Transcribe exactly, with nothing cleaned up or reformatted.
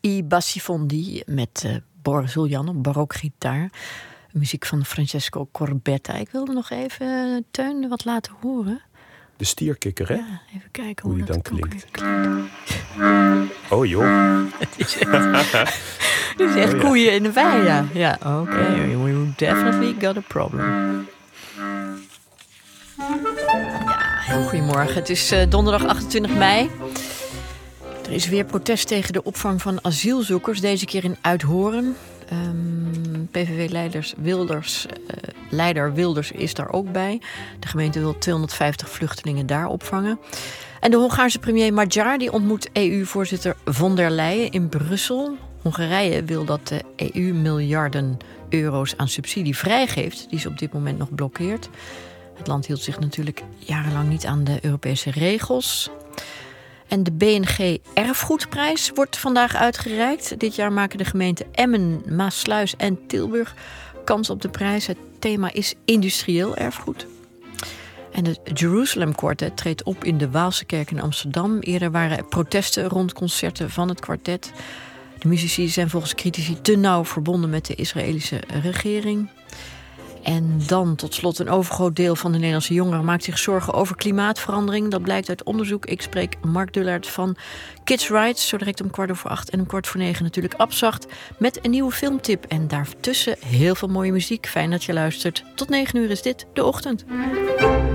I Bassifondi met uh, Boris Julian op barokgitaar. Muziek van Francesco Corbetta. Ik wilde nog even uh, Teun wat laten horen. De stierkikker, hè? Ja, even kijken hoe, hoe die dat dan klinkt. klinkt. Oh joh. Het is echt, dit is echt oh, ja. koeien in de wei, ja. Ja, oké. Okay. We definitely got a problem. Ja, heel goedemorgen. Het is uh, donderdag achtentwintig mei. Er is weer protest tegen de opvang van asielzoekers. Deze keer in Uithoren. Um, P V V-leiders Wilders, uh, leider Wilders is daar ook bij. De gemeente wil tweehonderdvijftig vluchtelingen daar opvangen. En de Hongaarse premier Magyar die ontmoet E U-voorzitter von der Leyen in Brussel. Hongarije wil dat de E U miljarden euro's aan subsidie vrijgeeft, die ze op dit moment nog blokkeert. Het land hield zich natuurlijk jarenlang niet aan de Europese regels. En de B N G Erfgoedprijs wordt vandaag uitgereikt. Dit jaar maken de gemeenten Emmen, Maassluis en Tilburg kans op de prijs. Het thema is industrieel erfgoed. En het Jerusalem Quartet treedt op in de Waalse kerk in Amsterdam. Eerder waren er protesten rond concerten van het kwartet. De muzici zijn volgens critici te nauw verbonden met de Israëlische regering. En dan tot slot een overgroot deel van de Nederlandse jongeren maakt zich zorgen over klimaatverandering. Dat blijkt uit onderzoek. Ik spreek Mark Dullaert van Kids Rights. Zo direct om kwart over acht en om kwart voor negen natuurlijk Abzacht. Met een nieuwe filmtip. En daartussen heel veel mooie muziek. Fijn dat je luistert. Tot negen uur is dit De Ochtend.